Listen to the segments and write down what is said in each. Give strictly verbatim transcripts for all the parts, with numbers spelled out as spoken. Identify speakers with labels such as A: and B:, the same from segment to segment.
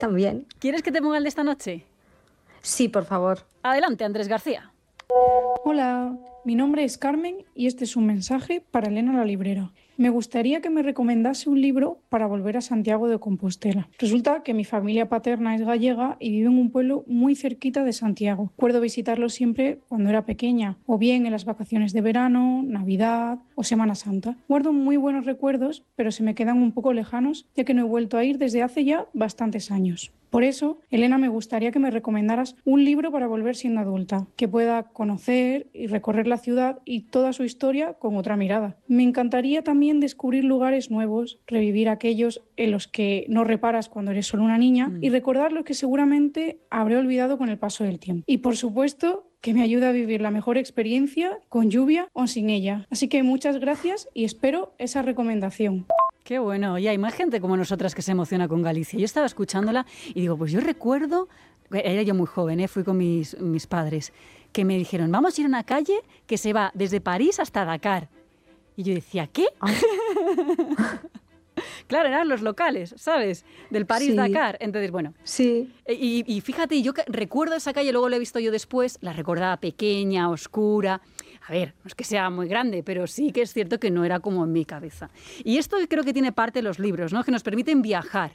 A: también.
B: ¿Quieres que te ponga el de esta noche?
A: Sí, por favor.
B: Adelante, Andrés García.
C: Hola, mi nombre es Carmen y este es un mensaje para Elena la librera. Me gustaría que me recomendase un libro para volver a Santiago de Compostela. Resulta que mi familia paterna es gallega y vive en un pueblo muy cerquita de Santiago. Recuerdo visitarlo siempre cuando era pequeña, o bien en las vacaciones de verano, Navidad o Semana Santa. Guardo muy buenos recuerdos, pero se me quedan un poco lejanos, ya que no he vuelto a ir desde hace ya bastantes años. Por eso, Elena, me gustaría que me recomendaras un libro para volver siendo adulta, que pueda conocer y recorrer la ciudad y toda su historia con otra mirada. Me encantaría también descubrir lugares nuevos, revivir aquellos en los que no reparas cuando eres solo una niña mm. y recordar los que seguramente habré olvidado con el paso del tiempo. Y por supuesto, que me ayude a vivir la mejor experiencia con lluvia o sin ella. Así que muchas gracias y espero esa recomendación.
B: Qué bueno, y hay más gente como nosotras que se emociona con Galicia. Yo estaba escuchándola y digo, pues yo recuerdo, era yo muy joven, ¿eh? Fui con mis, mis padres, que me dijeron, vamos a ir a una calle que se va desde París hasta Dakar. Y yo decía, ¿qué? Claro, eran los locales, ¿sabes? Del París-Dakar. Sí. Entonces, bueno.
A: Sí.
B: Y, y fíjate, yo que recuerdo esa calle, luego la he visto yo después, la recordaba pequeña, oscura. A ver, no es que sea muy grande, pero sí que es cierto que no era como en mi cabeza. Y esto creo que tiene parte de los libros, ¿no? Que nos permiten viajar.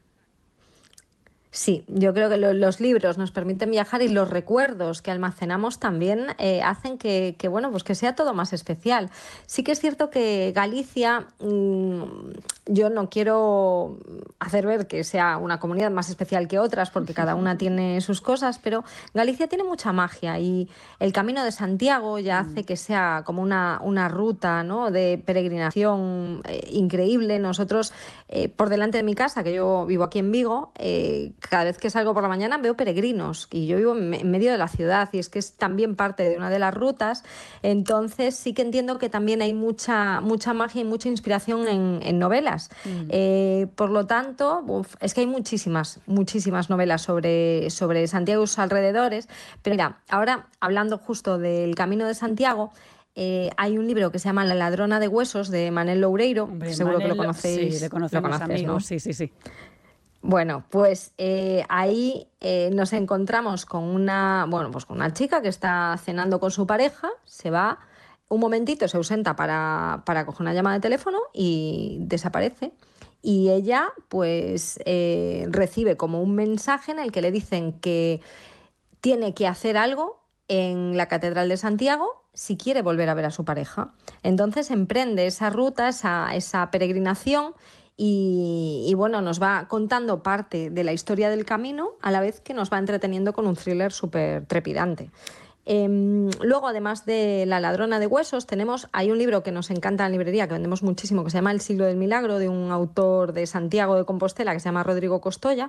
A: Sí, yo creo que lo, los libros nos permiten viajar y los recuerdos que almacenamos también eh, hacen que, que, bueno, pues que sea todo más especial. Sí que es cierto que Galicia, mmm, yo no quiero hacer ver que sea una comunidad más especial que otras, porque cada una tiene sus cosas, pero Galicia tiene mucha magia y el Camino de Santiago ya hace que sea como una, una ruta, ¿no?, de peregrinación eh, increíble. Nosotros, eh, por delante de mi casa, que yo vivo aquí en Vigo, eh, cada vez que salgo por la mañana veo peregrinos y yo vivo en medio de la ciudad y es que es también parte de una de las rutas. Entonces sí que entiendo que también hay mucha, mucha magia y mucha inspiración en, en novelas. Mm. Eh, por lo tanto, uf, es que hay muchísimas, muchísimas novelas sobre, sobre Santiago y sus alrededores. Pero mira, ahora hablando justo del Camino de Santiago, Eh, hay un libro que se llama La ladrona de huesos, de Manel Loureiro.
B: Hombre,
A: que seguro
B: Manel,
A: que lo conocéis.
B: Sí, le conocemos,
A: lo conoces,
B: amigos,
A: ¿no?
B: sí, sí, sí.
A: Bueno, pues eh, ahí eh, nos encontramos con una, bueno, pues con una chica que está cenando con su pareja, se va un momentito, se ausenta para, para coger una llamada de teléfono y desaparece. Y ella pues eh, recibe como un mensaje en el que le dicen que tiene que hacer algo en la Catedral de Santiago si quiere volver a ver a su pareja. Entonces emprende esa ruta, esa, esa peregrinación. Y, y bueno, nos va contando parte de la historia del camino a la vez que nos va entreteniendo con un thriller súper trepidante. Eh, luego, además de La ladrona de huesos, tenemos, hay un libro que nos encanta en la librería, que vendemos muchísimo, que se llama El siglo del milagro, de un autor de Santiago de Compostela que se llama Rodrigo Costoya,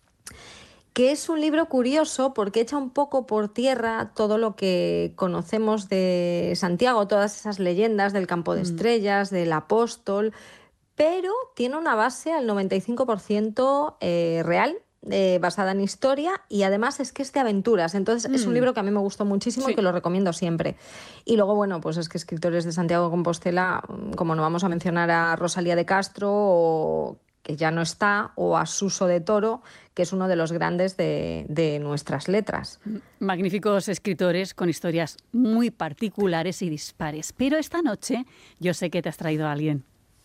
A: que es un libro curioso porque echa un poco por tierra todo lo que conocemos de Santiago, todas esas leyendas del campo de estrellas, mm. del apóstol, pero tiene una base al noventa y cinco por ciento eh, real, eh, basada en historia, y además es que es de aventuras. Entonces mm. es un libro que a mí me gustó muchísimo sí. y que lo recomiendo siempre. Y luego, bueno, pues es que escritores de Santiago de Compostela, como no vamos a mencionar a Rosalía de Castro, o, que ya no está, o a Suso de Toro, que es uno de los grandes de, de nuestras letras.
B: Magníficos escritores con historias muy particulares y dispares. Pero esta noche yo sé que te has traído a alguien.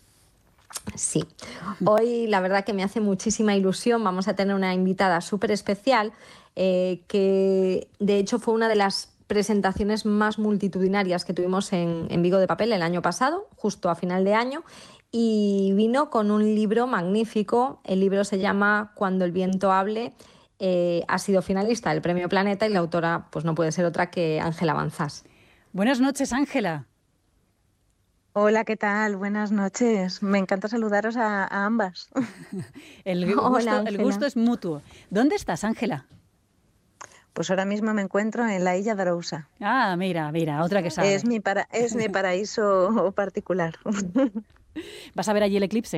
A: Sí, hoy la verdad que me hace muchísima ilusión. Vamos a tener una invitada súper especial eh, que de hecho fue una de las presentaciones más multitudinarias que tuvimos en, en Vigo de Papel el año pasado, justo a final de año, y vino con un libro magnífico. El libro se llama Cuando el viento hable, eh, ha sido finalista del Premio Planeta y la autora pues no puede ser otra que Ángela Banzás.
B: Buenas noches, Ángela.
D: Hola, ¿qué tal? Buenas noches. Me encanta saludaros a, a ambas.
B: el, gusto, Hola, el gusto es mutuo. ¿Dónde estás, Ángela?
D: Pues ahora mismo me encuentro en la Illa de Arousa.
B: Ah, mira, mira, otra que sabe.
D: Es mi, para, es mi paraíso particular.
B: ¿Vas a ver allí el eclipse?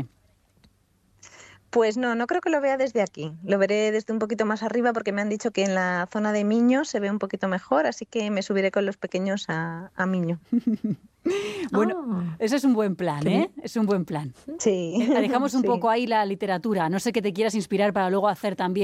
D: Pues no, no creo que lo vea desde aquí. Lo veré desde un poquito más arriba porque me han dicho que en la zona de Miño se ve un poquito mejor, así que me subiré con los pequeños a, a Miño.
B: Bueno, oh, ese es un buen plan, ¿eh? Es un buen plan.
D: Sí.
B: Dejamos un
D: sí.
B: poco ahí la literatura. No sé que te quieras inspirar para luego hacer también